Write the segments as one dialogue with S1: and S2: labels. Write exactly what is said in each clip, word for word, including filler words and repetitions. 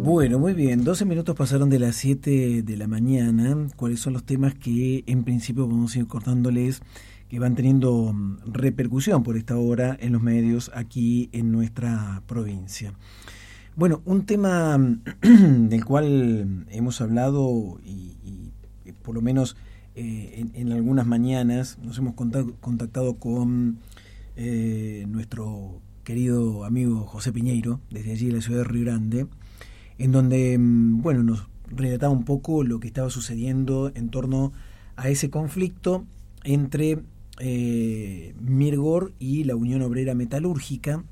S1: Bueno, muy bien, doce minutos pasaron de las siete de la mañana. ¿Cuáles son los temas que en principio vamos a ir cortándoles, que van teniendo repercusión por esta hora en los medios aquí en nuestra provincia? Bueno, un tema del cual hemos hablado y, y por lo menos eh, en, en algunas mañanas nos hemos contactado con eh, nuestro querido amigo José Piñeiro, desde allí de la ciudad de Río Grande, en donde, bueno, nos relataba un poco lo que estaba sucediendo en torno a ese conflicto entre eh, Mirgor y la Unión Obrera Metalúrgica.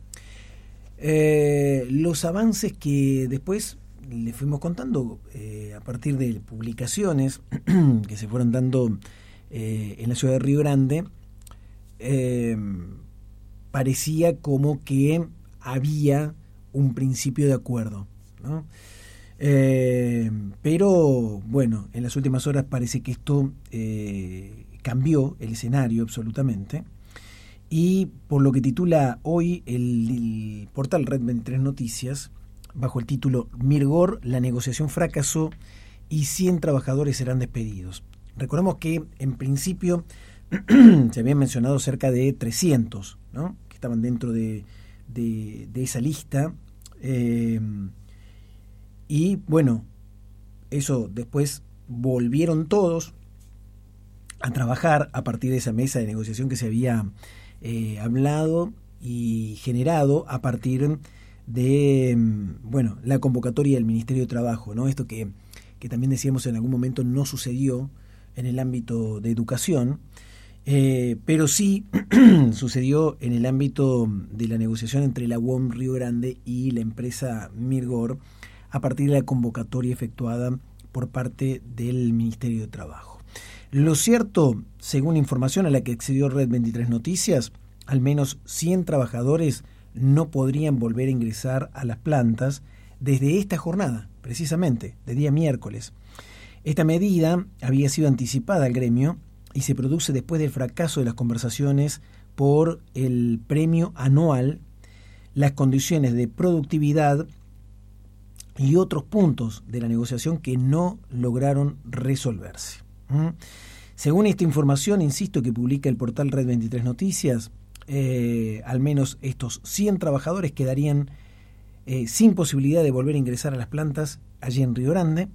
S1: Eh, los avances que después le fuimos contando eh, a partir de publicaciones que se fueron dando eh, en la ciudad de Río Grande, eh, parecía como que había un principio de acuerdo, ¿no? Eh, pero bueno, en las últimas horas parece que esto eh, cambió el escenario absolutamente, y por lo que titula hoy el, el portal Red veintitrés Noticias, bajo el título Mirgor, la negociación fracasó y cien trabajadores serán despedidos. Recordemos que en principio se habían mencionado cerca de trescientos, ¿no?, que estaban dentro de, de, de esa lista. Eh, y bueno, eso después volvieron todos a trabajar a partir de esa mesa de negociación que se había eh, hablado y generado a partir de, bueno, la convocatoria del Ministerio de Trabajo, ¿no? Esto que, que también decíamos en algún momento no sucedió en el ámbito de educación, eh, pero sí sucedió en el ámbito de la negociación entre la U O M Río Grande y la empresa Mirgor, a partir de la convocatoria efectuada por parte del Ministerio de Trabajo. Lo cierto, según información a la que accedió Red veintitrés Noticias, al menos cien trabajadores no podrían volver a ingresar a las plantas desde esta jornada, precisamente, de día miércoles. Esta medida había sido anticipada al gremio y se produce después del fracaso de las conversaciones por el premio anual, las condiciones de productividad y otros puntos de la negociación que no lograron resolverse. ¿Mm? Según esta información, insisto, que publica el portal Red veintitrés Noticias, eh, al menos estos cien trabajadores quedarían eh, sin posibilidad de volver a ingresar a las plantas allí en Río Grande.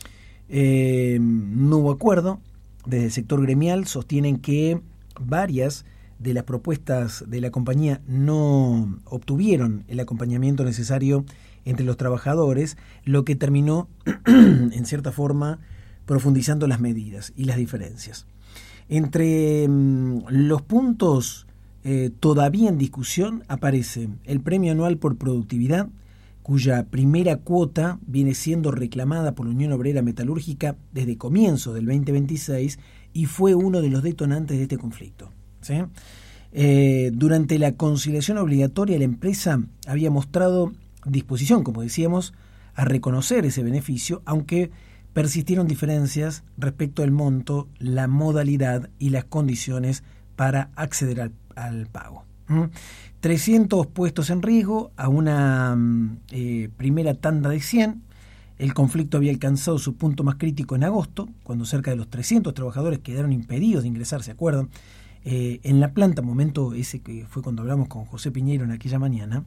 S1: Eh, no hubo acuerdo. Desde el sector gremial sostienen que varias de las propuestas de la compañía no obtuvieron el acompañamiento necesario entre los trabajadores, lo que terminó, en cierta forma, profundizando las medidas y las diferencias. Entre mmm, los puntos eh, todavía en discusión aparece el premio anual por productividad, cuya primera cuota viene siendo reclamada por la Unión Obrera Metalúrgica desde comienzo del veinte veintiséis y fue uno de los detonantes de este conflicto, ¿sí? Eh, durante la conciliación obligatoria, la empresa había mostrado disposición, como decíamos, a reconocer ese beneficio, aunque persistieron diferencias respecto al monto, la modalidad y las condiciones para acceder al, al pago. ¿Mm? trescientos puestos en riesgo a una eh, primera tanda de cien. El conflicto había alcanzado su punto más crítico en agosto, cuando cerca de los trescientos trabajadores quedaron impedidos de ingresar, ¿se acuerdan?, eh, en la planta, momento ese que fue cuando hablamos con José Piñeiro en aquella mañana.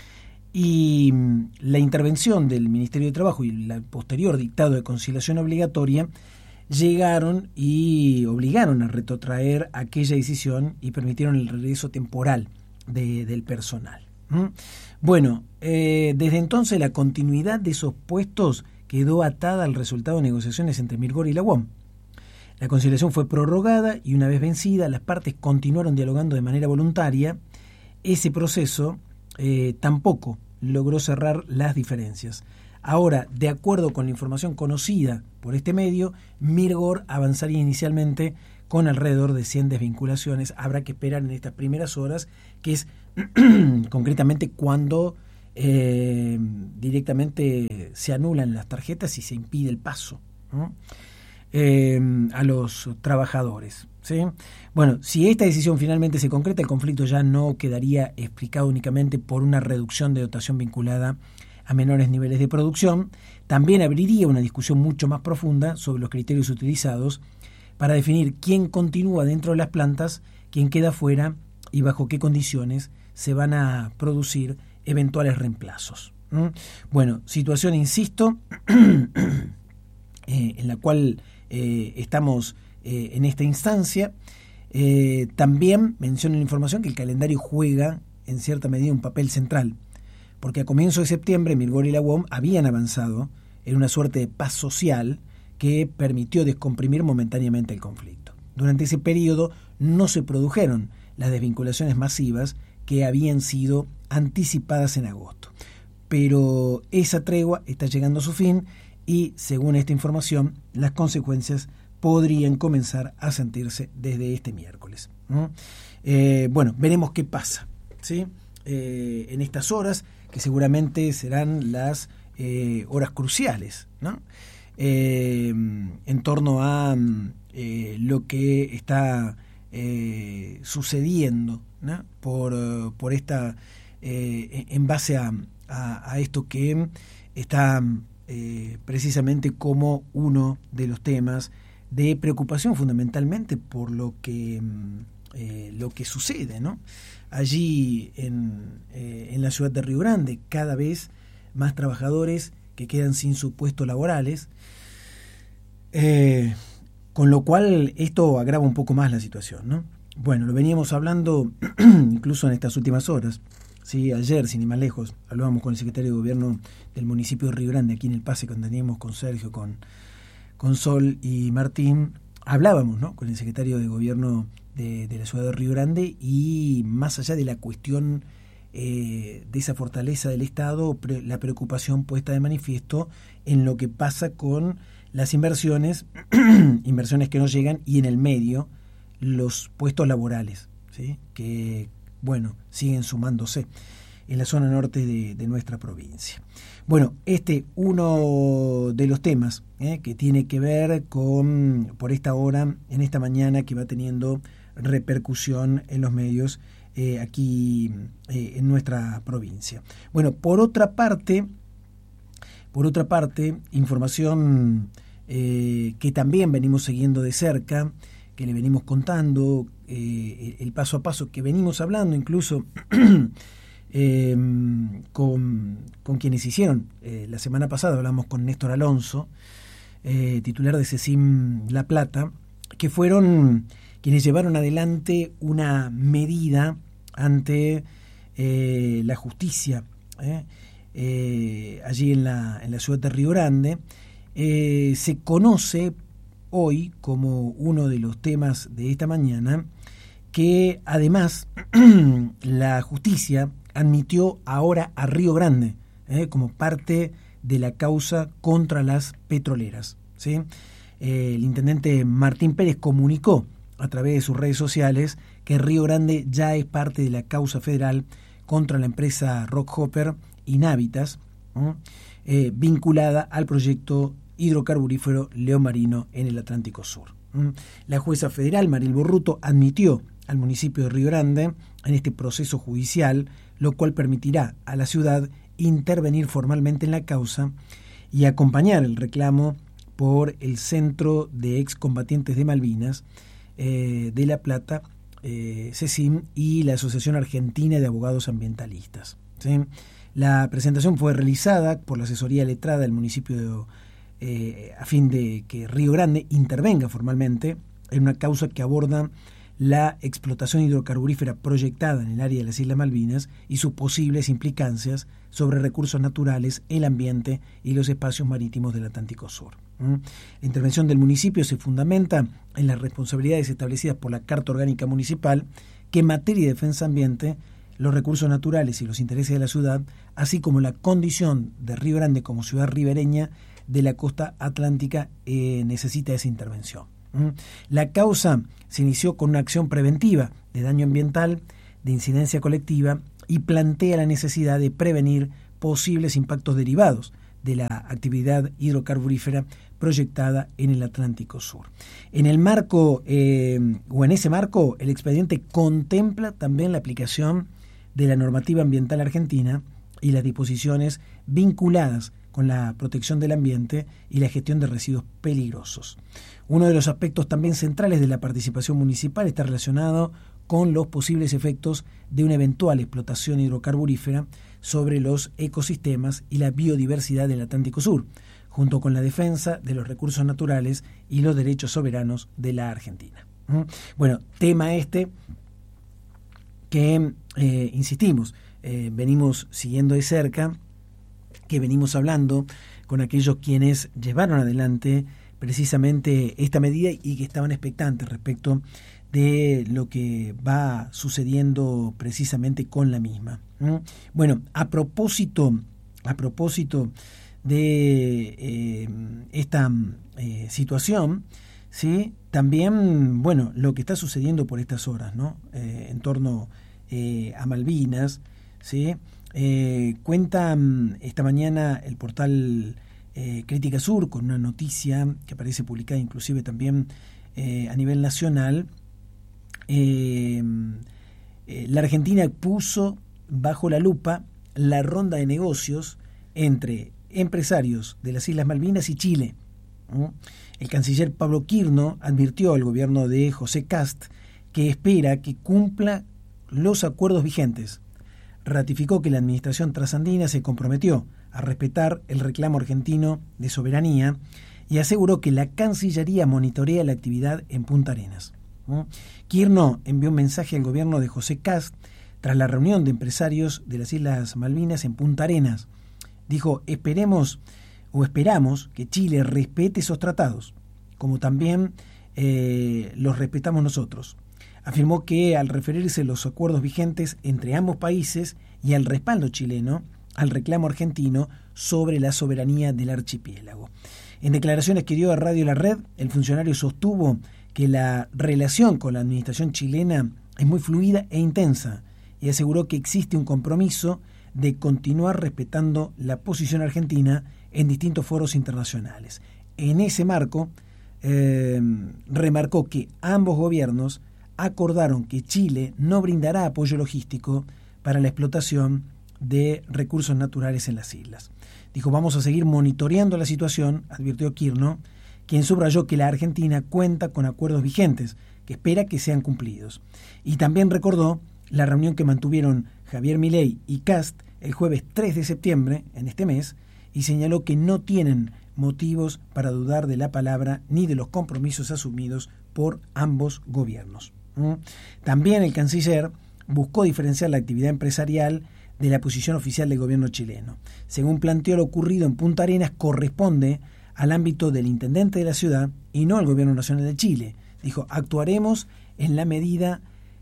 S1: Y la intervención del Ministerio de Trabajo y el posterior dictado de conciliación obligatoria llegaron y obligaron a retrotraer aquella decisión y permitieron el regreso temporal de, del personal. ¿Mm? Bueno, eh, desde entonces la continuidad de esos puestos quedó atada al resultado de negociaciones entre Mirgor y la U O M. La conciliación fue prorrogada y una vez vencida, las partes continuaron dialogando de manera voluntaria. Ese proceso eh, tampoco logró cerrar las diferencias. Ahora, de acuerdo con la información conocida por este medio, Mirgor avanzaría inicialmente con alrededor de cien desvinculaciones. Habrá que esperar en estas primeras horas, que es concretamente cuando eh, directamente se anulan las tarjetas y se impide el paso, ¿no?, eh, a los trabajadores, ¿sí? Bueno, si esta decisión finalmente se concreta, el conflicto ya no quedaría explicado únicamente por una reducción de dotación vinculada a menores niveles de producción. También abriría una discusión mucho más profunda sobre los criterios utilizados para definir quién continúa dentro de las plantas, quién queda fuera y bajo qué condiciones se van a producir eventuales reemplazos. ¿Mm? Bueno, situación, insisto, eh, en la cual eh, estamos eh, en esta instancia. Eh, también menciono en la información que el calendario juega en cierta medida un papel central, porque a comienzos de septiembre Mirgor y la U O M habían avanzado en una suerte de paz social que permitió descomprimir momentáneamente el conflicto. Durante ese periodo no se produjeron las desvinculaciones masivas que habían sido anticipadas en agosto. Pero esa tregua está llegando a su fin y, según esta información, las consecuencias podrían comenzar a sentirse desde este miércoles. ¿Mm? Eh, bueno, veremos qué pasa, ¿sí? Eh, en estas horas, que seguramente serán las eh, horas cruciales, ¿no? Eh, en torno a eh, lo que está eh, sucediendo, ¿no? por, por esta eh, en base a, a, a esto que está eh, precisamente como uno de los temas de preocupación, fundamentalmente por lo que eh, lo que sucede, ¿no? Allí en, eh, en la ciudad de Río Grande, cada vez más trabajadores que quedan sin sus puestos laborales, eh, con lo cual esto agrava un poco más la situación, ¿no? Bueno, lo veníamos hablando incluso en estas últimas horas, ¿sí? Ayer, sin ir más lejos, hablábamos con el secretario de Gobierno del municipio de Río Grande, aquí en El Pase, cuando teníamos con Sergio, con, con Sol y Martín, hablábamos, ¿no?, con el secretario de Gobierno de, de la ciudad de Río Grande, y más allá de la cuestión eh, de esa fortaleza del Estado, pre, la preocupación puesta de manifiesto en lo que pasa con las inversiones, inversiones que no llegan, y en el medio los puestos laborales, ¿sí?, que, bueno, siguen sumándose en la zona norte de, de nuestra provincia. Bueno, este uno de los temas eh, que tiene que ver con, por esta hora, en esta mañana, que va teniendo repercusión en los medios eh, aquí eh, en nuestra provincia. Bueno, por otra parte, por otra parte, información eh, que también venimos siguiendo de cerca, que le venimos contando, eh, el paso a paso que venimos hablando, incluso eh, con, con quienes hicieron. Eh, la semana pasada hablamos con Néstor Alonso, eh, titular de CECIM La Plata, que fueron quienes llevaron adelante una medida ante eh, la justicia eh, eh, allí en la, en la ciudad de Río Grande. Eh, se conoce hoy como uno de los temas de esta mañana que además la justicia admitió ahora a Río Grande eh, como parte de la causa contra las petroleras, ¿sí? Eh, el intendente Martín Pérez comunicó a través de sus redes sociales que Río Grande ya es parte de la causa federal contra la empresa Rockhopper Inhabitas, ¿eh? Eh, vinculada al proyecto hidrocarburífero León Marino en el Atlántico Sur. ¿eh? La jueza federal Maril Borruto admitió al municipio de Río Grande en este proceso judicial, lo cual permitirá a la ciudad intervenir formalmente en la causa y acompañar el reclamo por el Centro de Excombatientes de Malvinas eh, de La Plata, eh, CECIM, y la Asociación Argentina de Abogados Ambientalistas, ¿sí? La presentación fue realizada por la asesoría letrada del municipio de, eh, a fin de que Río Grande intervenga formalmente en una causa que aborda la explotación hidrocarburífera proyectada en el área de las Islas Malvinas y sus posibles implicancias sobre recursos naturales, el ambiente y los espacios marítimos del Atlántico Sur. ¿Mm? La intervención del municipio se fundamenta en las responsabilidades establecidas por la Carta Orgánica Municipal, que en materia de defensa ambiente, los recursos naturales y los intereses de la ciudad, así como la condición de Río Grande como ciudad ribereña de la costa atlántica, eh, necesita esa intervención. ¿Mm? La causa se inició con una acción preventiva de daño ambiental, de incidencia colectiva, y plantea la necesidad de prevenir posibles impactos derivados de la actividad hidrocarburífera proyectada en el Atlántico Sur. En el marco, eh, o en ese marco, el expediente contempla también la aplicación de la normativa ambiental argentina y las disposiciones vinculadas con la protección del ambiente y la gestión de residuos peligrosos. Uno de los aspectos también centrales de la participación municipal está relacionado con los posibles efectos de una eventual explotación hidrocarburífera sobre los ecosistemas y la biodiversidad del Atlántico Sur, junto con la defensa de los recursos naturales y los derechos soberanos de la Argentina. ¿Mm? Bueno, tema este que, eh, insistimos, eh, venimos siguiendo de cerca, que venimos hablando con aquellos quienes llevaron adelante precisamente esta medida y que estaban expectantes respecto de lo que va sucediendo precisamente con la misma. ¿Mm? Bueno, a propósito, a propósito de eh, esta eh, situación, ¿sí? También, bueno, lo que está sucediendo por estas horas, ¿no? Eh, en torno eh, a Malvinas, ¿sí? Eh, cuenta esta mañana el portal eh, Crítica Sur con una noticia que aparece publicada inclusive también eh, a nivel nacional. Eh, eh, la Argentina puso bajo la lupa la ronda de negocios entre empresarios de las Islas Malvinas y Chile. ¿Mm? El canciller Pablo Quirno advirtió al gobierno de José Kast que espera que cumpla los acuerdos vigentes. Ratificó que la administración trasandina se comprometió a respetar el reclamo argentino de soberanía y aseguró que la Cancillería monitorea la actividad en Punta Arenas. ¿Mm? Quirno envió un mensaje al gobierno de José Kast tras la reunión de empresarios de las Islas Malvinas en Punta Arenas. Dijo, esperemos o esperamos que Chile respete esos tratados, como también eh, los respetamos nosotros. Afirmó que al referirse a los acuerdos vigentes entre ambos países y al respaldo chileno al reclamo argentino sobre la soberanía del archipiélago. En declaraciones que dio a Radio La Red, el funcionario sostuvo que la relación con la administración chilena es muy fluida e intensa y aseguró que existe un compromiso de continuar respetando la posición argentina en distintos foros internacionales. En ese marco, eh, remarcó que ambos gobiernos acordaron que Chile no brindará apoyo logístico para la explotación de recursos naturales en las islas. Dijo, vamos a seguir monitoreando la situación, advirtió Quirno, quien subrayó que la Argentina cuenta con acuerdos vigentes, que espera que sean cumplidos. Y también recordó la reunión que mantuvieron Javier Milei y Kast el jueves tres de septiembre, en este mes, y señaló que no tienen motivos para dudar de la palabra ni de los compromisos asumidos por ambos gobiernos. ¿Mm? También el canciller buscó diferenciar la actividad empresarial de la posición oficial del gobierno chileno. Según planteó, lo ocurrido en Punta Arenas corresponde al ámbito del intendente de la ciudad y no al gobierno nacional de Chile. Dijo, actuaremos en la medida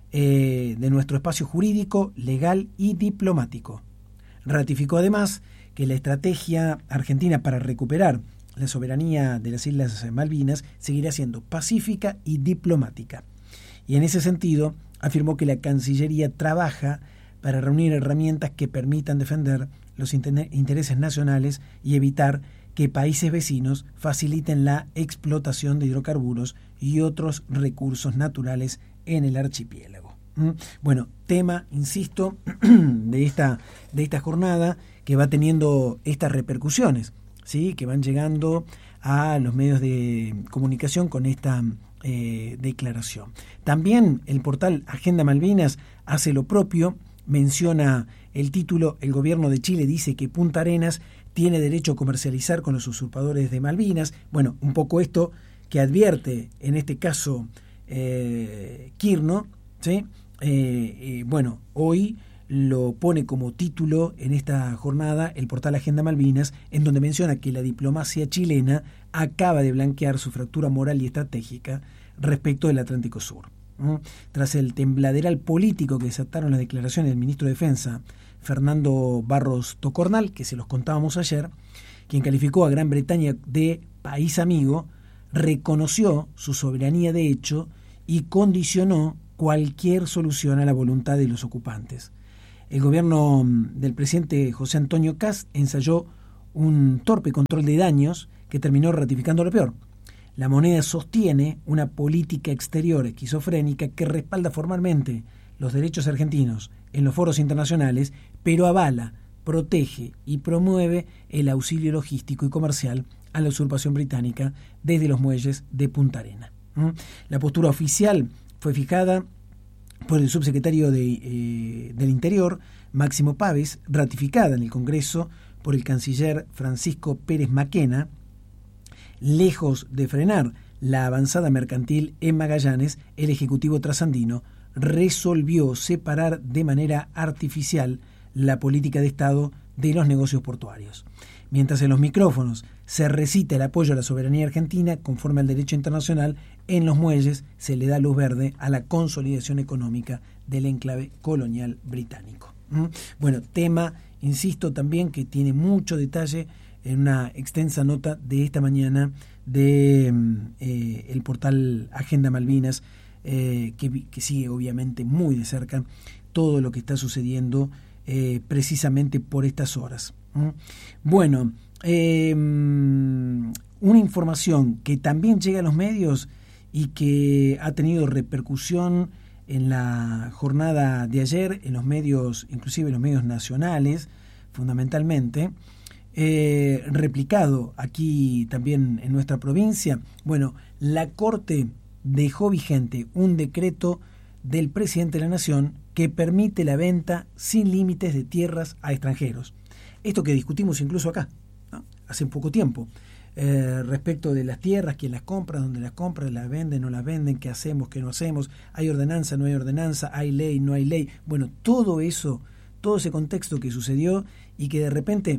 S1: eh, de nuestro espacio jurídico, legal y diplomático. Ratificó además que la estrategia argentina para recuperar la soberanía de las Islas Malvinas seguirá siendo pacífica y diplomática. Y en ese sentido, afirmó que la Cancillería trabaja para reunir herramientas que permitan defender los intereses nacionales y evitar que países vecinos faciliten la explotación de hidrocarburos y otros recursos naturales en el archipiélago. ¿Mm? Bueno, tema, insisto, de esta, de esta jornada que va teniendo estas repercusiones, ¿sí? Que van llegando a los medios de comunicación con esta eh, declaración. También el portal Agenda Malvinas hace lo propio, menciona el título, el gobierno de Chile dice que Punta Arenas tiene derecho a comercializar con los usurpadores de Malvinas. Bueno, un poco esto que advierte en este caso eh, Quirno, ¿sí? Eh, eh, bueno, hoy lo pone como título en esta jornada el portal Agenda Malvinas, en donde menciona que la diplomacia chilena acaba de blanquear su fractura moral y estratégica respecto del Atlántico Sur. ¿Mm? Tras el tembladeral político que desataron las declaraciones del ministro de Defensa, Fernando Barros Tocornal, que se los contábamos ayer, quien calificó a Gran Bretaña de país amigo, reconoció su soberanía de hecho y condicionó cualquier solución a la voluntad de los ocupantes. El gobierno del presidente José Antonio Kast ensayó un torpe control de daños que terminó ratificando lo peor. La moneda sostiene una política exterior esquizofrénica que respalda formalmente los derechos argentinos en los foros internacionales, pero avala protege y promueve el auxilio logístico y comercial a la usurpación británica desde los muelles de Punta Arena. ¿Mm? La postura oficial fue fijada por el subsecretario de, eh, del Interior, Máximo Pavés, ratificada en el Congreso por el canciller Francisco Pérez Maquena. Lejos de frenar la avanzada mercantil en Magallanes, el Ejecutivo trasandino resolvió separar de manera artificial la política de Estado de los negocios portuarios. Mientras en los micrófonos se recita el apoyo a la soberanía argentina conforme al derecho internacional, en los muelles se le da luz verde a la consolidación económica del enclave colonial británico. ¿Mm? Bueno, tema, insisto, también que tiene mucho detalle en una extensa nota de esta mañana de eh, el portal Agenda Malvinas, eh, que, que sigue obviamente muy de cerca todo lo que está sucediendo eh, precisamente por estas horas. ¿Mm? Bueno, eh, una información que también llega a los medios y que ha tenido repercusión en la jornada de ayer en los medios, inclusive en los medios nacionales, fundamentalmente, eh, replicado aquí también en nuestra provincia. Bueno, la Corte dejó vigente un decreto del presidente de la Nación que permite la venta sin límites de tierras a extranjeros. Esto que discutimos incluso acá, ¿no? Hace poco tiempo, eh, respecto de las tierras, quién las compra, dónde las compra, las venden, no las venden, qué hacemos, qué no hacemos, hay ordenanza, no hay ordenanza, hay ley, no hay ley. Bueno, todo eso, todo ese contexto que sucedió y que de repente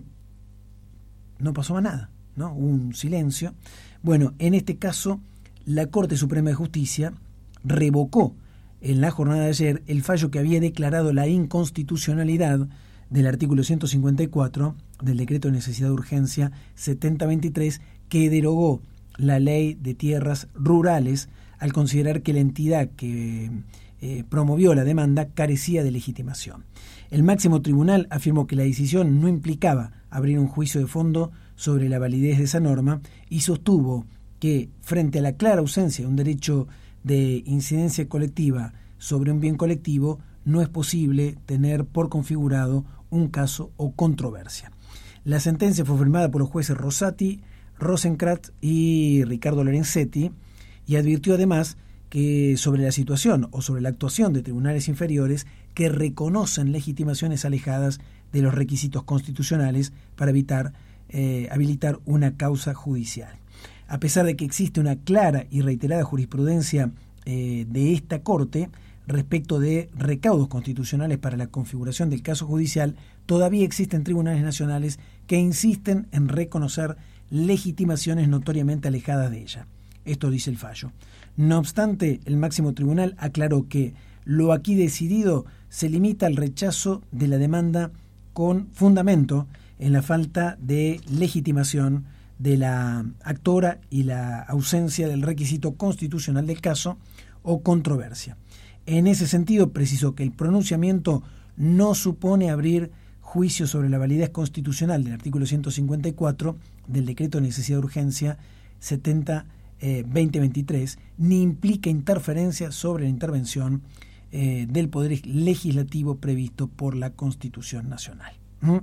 S1: no pasó más nada, ¿no? Hubo un silencio. Bueno, en este caso, la Corte Suprema de Justicia revocó en la jornada de ayer el fallo que había declarado la inconstitucionalidad del artículo ciento cincuenta y cuatro del decreto de necesidad de urgencia setenta veintitrés, que derogó la ley de tierras rurales al considerar que la entidad que eh, promovió la demanda carecía de legitimación. El máximo tribunal afirmó que la decisión no implicaba abrir un juicio de fondo sobre la validez de esa norma y sostuvo que, frente a la clara ausencia de un derecho de incidencia colectiva sobre un bien colectivo, no es posible tener por configurado un caso o controversia. La sentencia fue firmada por los jueces Rosati, Rosenkrantz y Ricardo Lorenzetti y advirtió además que sobre la situación o sobre la actuación de tribunales inferiores que reconocen legitimaciones alejadas de los requisitos constitucionales para evitar eh, habilitar una causa judicial. A pesar de que existe una clara y reiterada jurisprudencia eh, de esta Corte respecto de recaudos constitucionales para la configuración del caso judicial, todavía existen tribunales nacionales que insisten en reconocer legitimaciones notoriamente alejadas de ella. Esto dice el fallo. No obstante, el máximo tribunal aclaró que lo aquí decidido se limita al rechazo de la demanda con fundamento en la falta de legitimación de la actora y la ausencia del requisito constitucional del caso o controversia. En ese sentido, precisó que el pronunciamiento no supone abrir juicio sobre la validez constitucional del artículo ciento cincuenta y cuatro del decreto de necesidad de urgencia setenta veinte veintitrés, ni implica interferencia sobre la intervención eh, del Poder Legislativo previsto por la Constitución Nacional. ¿Mm?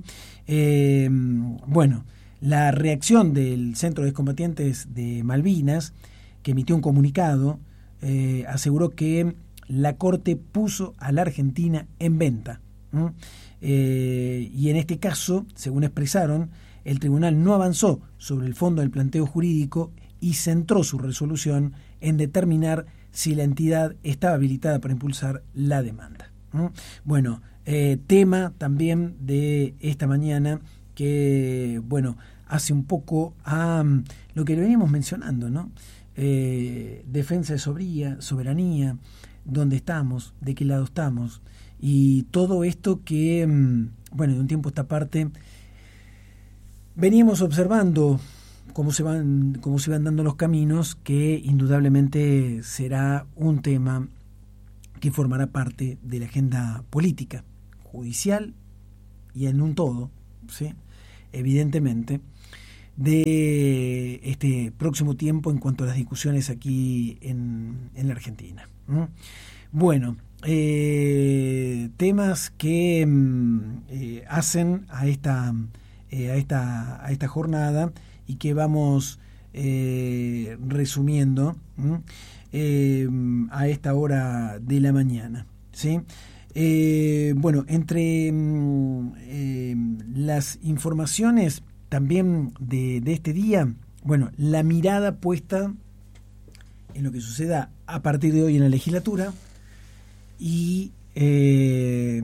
S1: Eh, bueno, la reacción del Centro de Excombatientes de Malvinas, que emitió un comunicado, eh, aseguró que la Corte puso a la Argentina en venta. ¿Mm? Eh, y en este caso, según expresaron, el tribunal no avanzó sobre el fondo del planteo jurídico y centró su resolución en determinar si la entidad estaba habilitada para impulsar la demanda. ¿Mm? Bueno, eh, tema también de esta mañana que, bueno, hace un poco a um, lo que le veníamos mencionando, ¿no? Eh, defensa de sobría, soberanía, dónde estamos, de qué lado estamos, y todo esto que, um, bueno, de un tiempo a esta parte veníamos observando cómo se van, cómo se van dando los caminos, que indudablemente será un tema que formará parte de la agenda política, judicial y en un todo, ¿sí? Evidentemente, de este próximo tiempo en cuanto a las discusiones aquí en, en la Argentina. ¿Mm? Bueno, eh, temas que eh, hacen a esta, eh, a esta, a esta jornada y que vamos eh, resumiendo eh, a esta hora de la mañana, ¿sí? Eh, bueno, entre eh, las informaciones también de, de este día, bueno, la mirada puesta en lo que suceda a partir de hoy en la legislatura y eh,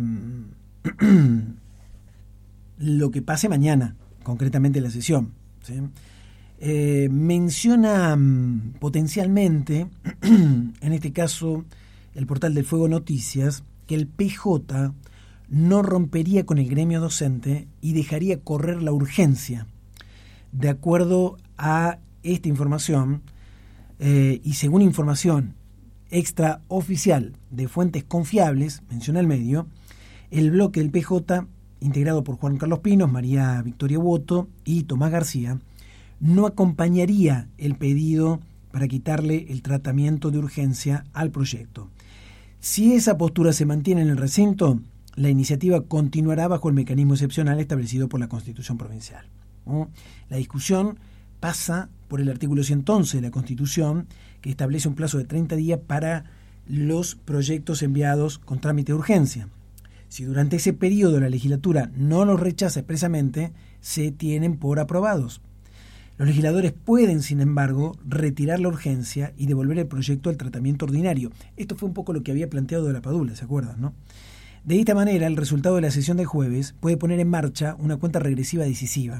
S1: lo que pase mañana, concretamente en la sesión, ¿sí? Eh, menciona um, potencialmente, en este caso, el portal del Fuego Noticias, que el P J no rompería con el gremio docente y dejaría correr la urgencia. De acuerdo a esta información, eh, y según información extraoficial de fuentes confiables, menciona el medio, el bloque del P J, integrado por Juan Carlos Pinos, María Victoria Boto y Tomás García, no acompañaría el pedido para quitarle el tratamiento de urgencia al proyecto. Si esa postura se mantiene en el recinto, la iniciativa continuará bajo el mecanismo excepcional establecido por la Constitución Provincial. ¿No? La discusión pasa por el artículo ciento once de la Constitución, que establece un plazo de treinta días para los proyectos enviados con trámite de urgencia. Si durante ese periodo la legislatura no los rechaza expresamente, se tienen por aprobados. Los legisladores pueden, sin embargo, retirar la urgencia y devolver el proyecto al tratamiento ordinario. Esto fue un poco lo que había planteado de la Padula, ¿se acuerdan, no? De esta manera, el resultado de la sesión del jueves puede poner en marcha una cuenta regresiva decisiva.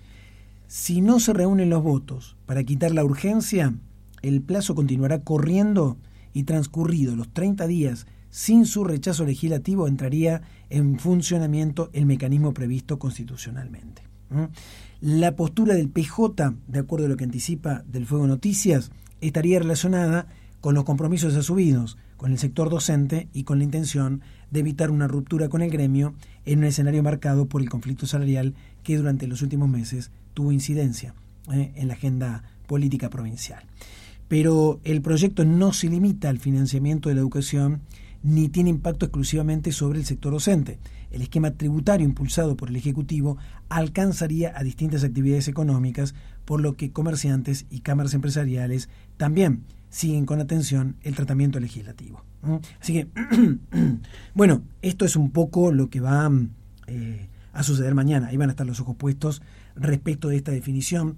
S1: Si no se reúnen los votos para quitar la urgencia, el plazo continuará corriendo y transcurridos los treinta días sin su rechazo legislativo entraría en funcionamiento el mecanismo previsto constitucionalmente. ¿Mm? La postura del P J, de acuerdo a lo que anticipa del Fuego Noticias, estaría relacionada con los compromisos asumidos con el sector docente y con la intención de evitar una ruptura con el gremio en un escenario marcado por el conflicto salarial que durante los últimos meses tuvo incidencia eh, en la agenda política provincial. Pero el proyecto no se limita al financiamiento de la educación ni tiene impacto exclusivamente sobre el sector docente. El esquema tributario impulsado por el Ejecutivo alcanzaría a distintas actividades económicas, por lo que comerciantes y cámaras empresariales también siguen con atención el tratamiento legislativo. ¿Mm? Así que, bueno, esto es un poco lo que va eh, a suceder mañana. Ahí van a estar los ojos puestos respecto de esta definición.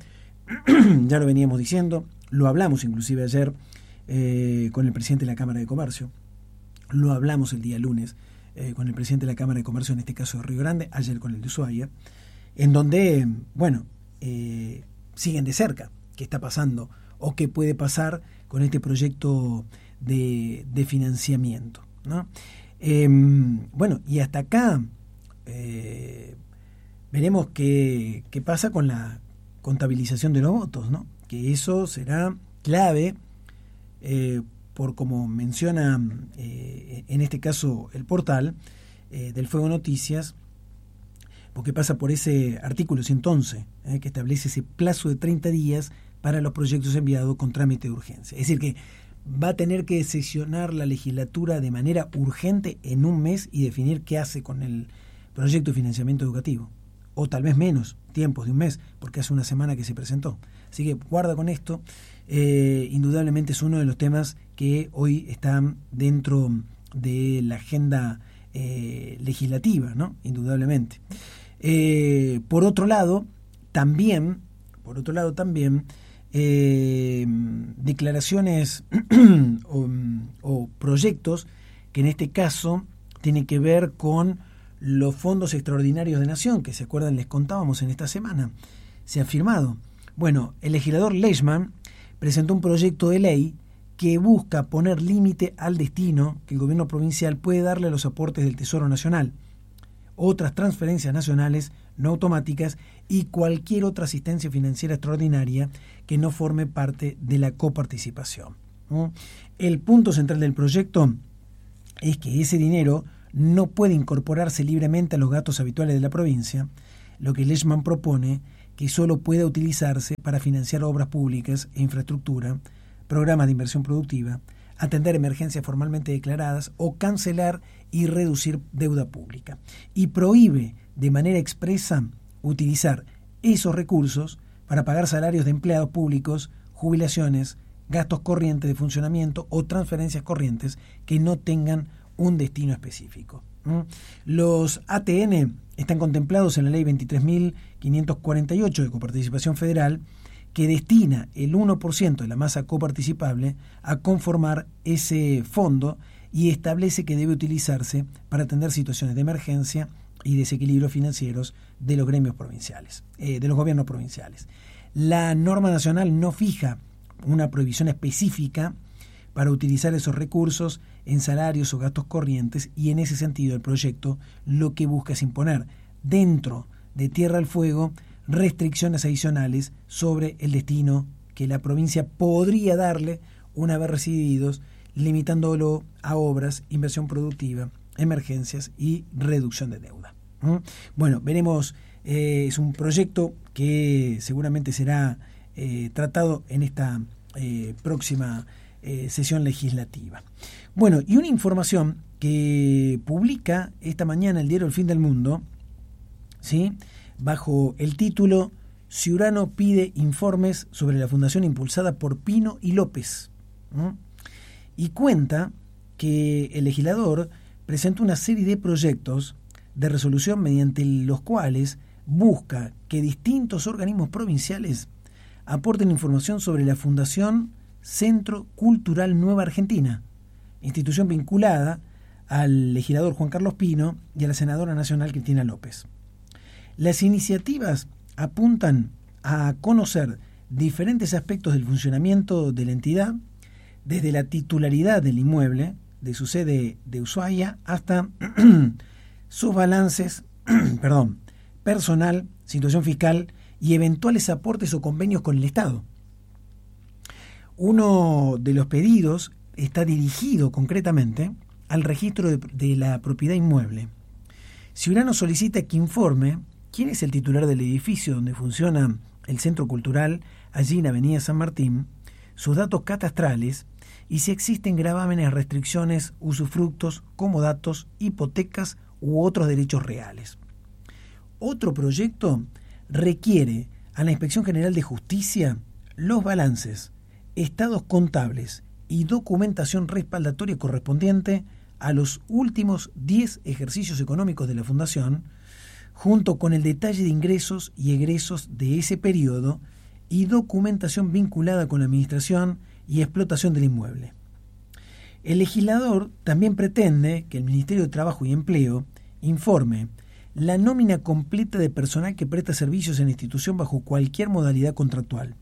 S1: Ya lo veníamos diciendo, lo hablamos inclusive ayer eh, con el presidente de la Cámara de Comercio. Lo hablamos el día lunes eh, con el presidente de la Cámara de Comercio, en este caso de Río Grande, ayer con el de Ushuaia, en donde, bueno, eh, siguen de cerca qué está pasando o qué puede pasar con este proyecto de, de financiamiento, ¿no? Eh, bueno, y hasta acá eh, veremos qué, qué pasa con la contabilización de los votos, ¿no? Que eso será clave eh, por como menciona eh, en este caso el portal eh, del Fuego Noticias, porque pasa por ese artículo ciento once eh, que establece ese plazo de treinta días para los proyectos enviados con trámite de urgencia. Es decir, que va a tener que sesionar la legislatura de manera urgente en un mes y definir qué hace con el proyecto de financiamiento educativo. O tal vez menos tiempos de un mes, porque hace una semana que se presentó. Así que guarda con esto. Eh, indudablemente es uno de los temas que hoy están dentro de la agenda eh, legislativa, ¿no? Indudablemente. Eh, por otro lado, también, por otro lado también, eh, declaraciones o, o proyectos que en este caso tienen que ver con los fondos extraordinarios de Nación, que se acuerdan, les contábamos en esta semana, se ha firmado. Bueno, el legislador Leishman presentó un proyecto de ley que busca poner límite al destino que el gobierno provincial puede darle a los aportes del Tesoro Nacional, otras transferencias nacionales no automáticas y cualquier otra asistencia financiera extraordinaria que no forme parte de la coparticipación. ¿No? El punto central del proyecto es que ese dinero no puede incorporarse libremente a los gastos habituales de la provincia, lo que Leishman propone que solo pueda utilizarse para financiar obras públicas e infraestructura, programas de inversión productiva, atender emergencias formalmente declaradas o cancelar y reducir deuda pública. Y prohíbe de manera expresa utilizar esos recursos para pagar salarios de empleados públicos, jubilaciones, gastos corrientes de funcionamiento o transferencias corrientes que no tengan un destino específico. ¿Mm? Los A T N están contemplados en la ley veintitrés mil quinientos cuarenta y ocho de coparticipación federal, que destina el uno por ciento de la masa coparticipable a conformar ese fondo y establece que debe utilizarse para atender situaciones de emergencia y desequilibrios financieros de los gremios provinciales, eh, de los gobiernos provinciales. La norma nacional no fija una prohibición específica para utilizar esos recursos en salarios o gastos corrientes, y en ese sentido el proyecto lo que busca es imponer dentro de Tierra del Fuego restricciones adicionales sobre el destino que la provincia podría darle una vez recibidos, limitándolo a obras, inversión productiva, emergencias y reducción de deuda. ¿Mm? Bueno, veremos, eh, es un proyecto que seguramente será eh, tratado en esta eh, próxima eh, sesión legislativa. Bueno, y una información que publica esta mañana el diario El Fin del Mundo, ¿sí?, bajo el título Ciurano pide informes sobre la fundación impulsada por Pino y López. ¿Mm? Y cuenta que el legislador presentó una serie de proyectos de resolución mediante los cuales busca que distintos organismos provinciales aporten información sobre la Fundación Centro Cultural Nueva Argentina, institución vinculada al legislador Juan Carlos Pino y a la senadora nacional Cristina López. Las iniciativas apuntan a conocer diferentes aspectos del funcionamiento de la entidad, desde la titularidad del inmueble, de su sede de Ushuaia, hasta sus balances, perdón, personal, situación fiscal y eventuales aportes o convenios con el Estado. Uno de los pedidos está dirigido concretamente al registro de, de la propiedad inmueble. Ciurano solicita que informe quién es el titular del edificio donde funciona el Centro Cultural, allí en Avenida San Martín, sus datos catastrales y si existen gravámenes, restricciones, usufructos, comodatos, hipotecas u otros derechos reales. Otro proyecto requiere a la Inspección General de Justicia los balances, estados contables y documentación respaldatoria correspondiente a los últimos diez ejercicios económicos de la Fundación, junto con el detalle de ingresos y egresos de ese periodo y documentación vinculada con la administración y explotación del inmueble. El legislador también pretende que el Ministerio de Trabajo y Empleo informe la nómina completa de personal que presta servicios en la institución bajo cualquier modalidad contractual.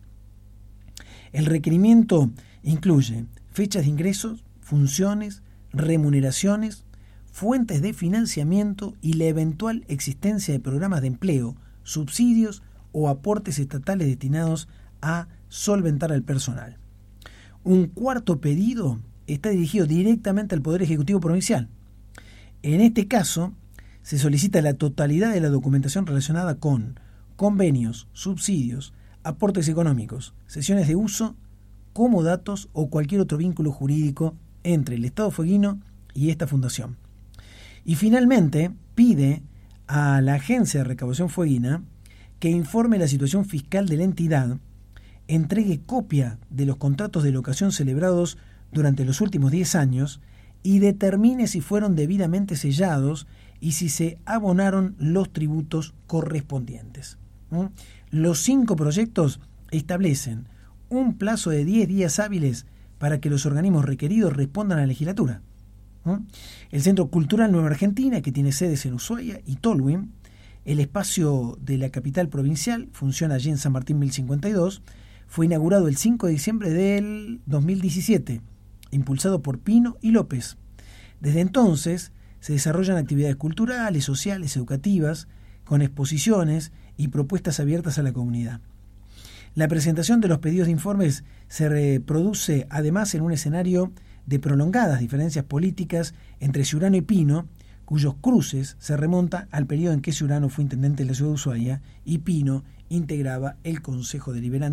S1: El requerimiento incluye fechas de ingresos, funciones, remuneraciones, fuentes de financiamiento y la eventual existencia de programas de empleo, subsidios o aportes estatales destinados a solventar al personal. Un cuarto pedido está dirigido directamente al Poder Ejecutivo Provincial. En este caso, se solicita la totalidad de la documentación relacionada con convenios, subsidios, aportes económicos, sesiones de uso, comodatos o cualquier otro vínculo jurídico entre el Estado fueguino y esta fundación. Y finalmente pide a la Agencia de Recaudación Fueguina que informe la situación fiscal de la entidad, entregue copia de los contratos de locación celebrados durante los últimos diez años y determine si fueron debidamente sellados y si se abonaron los tributos correspondientes. ¿Mm? Los cinco proyectos establecen un plazo de diez días hábiles para que los organismos requeridos respondan a la legislatura. ¿Mm? El Centro Cultural Nueva Argentina, que tiene sedes en Ushuaia y Tolwyn, el espacio de la capital provincial, funciona allí en San Martín mil cincuenta y dos, fue inaugurado el cinco de diciembre del dos mil diecisiete, impulsado por Pino y López. Desde entonces se desarrollan actividades culturales, sociales, educativas, con exposiciones y propuestas abiertas a la comunidad. La presentación de los pedidos de informes se reproduce además en un escenario de prolongadas diferencias políticas entre Ciurano y Pino, cuyos cruces se remonta al periodo en que Ciurano fue intendente de la ciudad de Ushuaia y Pino integraba el Consejo Deliberante